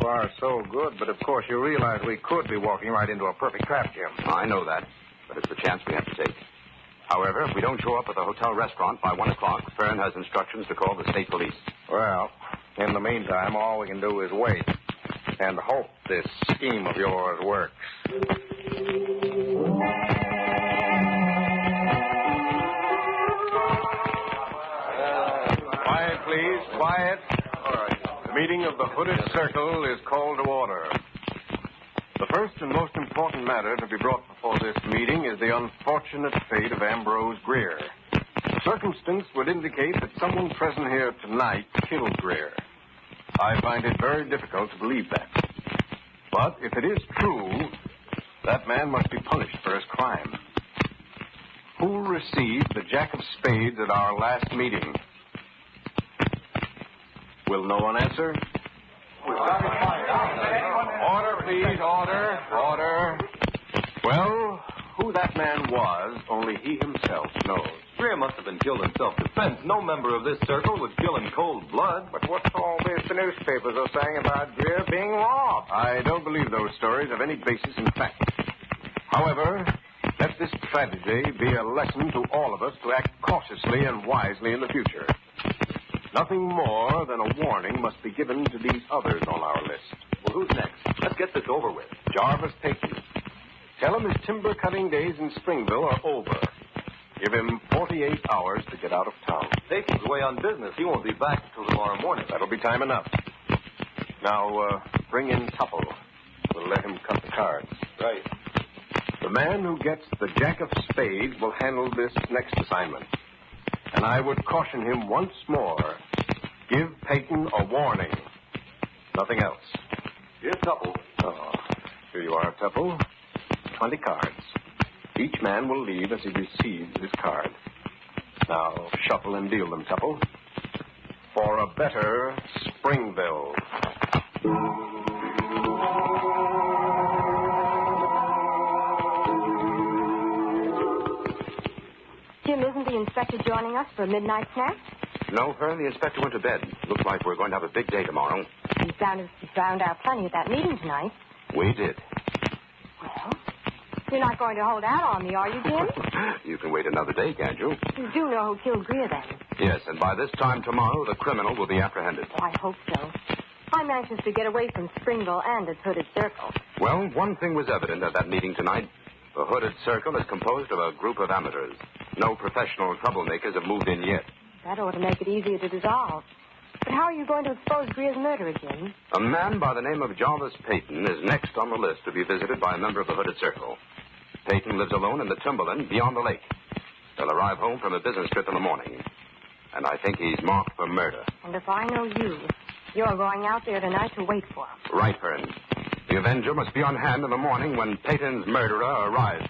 far, so good, but of course you realize we could be walking right into a perfect trap, Jim. I know that, but it's the chance we have to take. However, if we don't show up at the hotel restaurant by 1 o'clock, Fern has instructions to call the state police. Well, in the meantime, all we can do is wait and hope this scheme of yours works. Quiet, please. Quiet. All right. The meeting of the Hooded Circle is called to order. The first and most important matter to be brought before this meeting is the unfortunate fate of Ambrose Greer. Circumstance would indicate that someone present here tonight killed Greer. I find it very difficult to believe that. But if it is true, that man must be punished for his crime. Who received the Jack of Spades at our last meeting? Will no one answer? Order, please, order. Well, who that man was, only he himself knows. Greer must have been killed in self-defense. No member of this circle would kill in cold blood. But what's all this the newspapers are saying about Greer being robbed? I don't believe those stories have any basis in fact. However, let this tragedy be a lesson to all of us to act cautiously and wisely in the future. Nothing more than a warning must be given to these others on our list. Well, who's next? Let's get this over with. Jarvis Payton. Tell him his timber cutting days in Springville are over. Give him 48 hours to get out of town. Payton's away on business. He won't be back until tomorrow morning. That'll be time enough. Now, bring in Tupple. We'll let him cut the cards. Right. The man who gets the Jack of Spades will handle this next assignment. And I would caution him once more. Give Payton a warning. Nothing else. Here's Tupple. Oh, here you are, Tupple. 20 cards. Each man will leave as he receives his card. Now, shuffle and deal them, Tupple. For a better Springville. Jim, isn't the inspector joining us for a midnight snack? No, Fern, the inspector went to bed. Looks like we're going to have a big day tomorrow. He found out plenty at that meeting tonight. We did. Well, you're not going to hold out on me, are you, Jim? You can wait another day, can't you? You do know who killed Greer, then? Yes, and by this time tomorrow, the criminal will be apprehended. Oh, I hope so. I'm anxious to get away from Springville and its Hooded Circle. Well, one thing was evident at that meeting tonight. The Hooded Circle is composed of a group of amateurs. No professional troublemakers have moved in yet. That ought to make it easier to dissolve. But how are you going to expose Greer's murderer, Jim? A man by the name of Jarvis Payton is next on the list to be visited by a member of the Hooded Circle. Payton lives alone in the timberland beyond the lake. He'll arrive home from a business trip in the morning. And I think he's marked for murder. And if I know you, you're going out there tonight to wait for him. Right, Fern. The Avenger must be on hand in the morning when Payton's murderer arrives.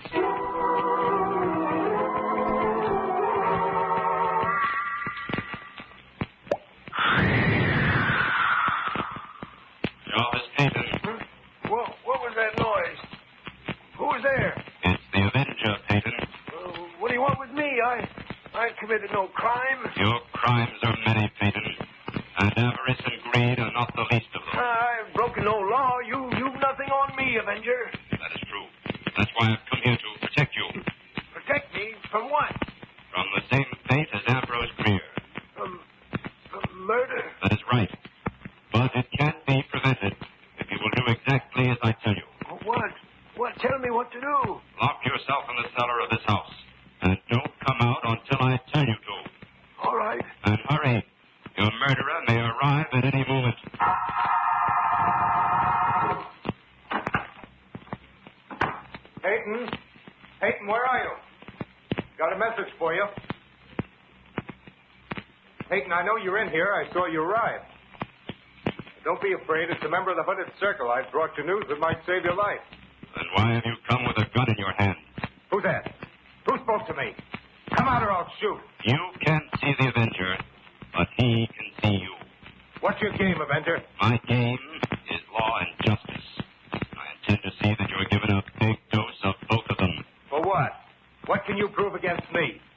Jarvis Payton. What was that noise? Who was there? It's the Avenger, Payton. What do you want with me? I committed no crime. Your crimes are many, Payton. And avarice and greed are not the least of them. I've broken no law. You've nothing on me, Avenger. That is true. That's why I've come here to protect you. Protect me from what? From the same fate as Ambrose Greer. From murder? That is right. But it can't be prevented if you will do exactly as I tell you. What? Tell me what to do. Lock yourself in the cellar of this house. And don't come out until I tell you to. All right. And hurry. Your murderer may arrive at any moment. Payton, where are you? Got a message for you. Payton, I know you're in here. I saw you arrive. Don't be afraid. It's a member of the Hooded Circle. I've brought you news that might save your life. Then why have you come with a gun in your hand? Who's that? Who spoke to me? Come out or I'll shoot. You can't see the Avenger, but he can see you. What's your game, Avenger? My game is law and justice. I intend to see that you are given a big dose of both of them. For what? What can you prove against me?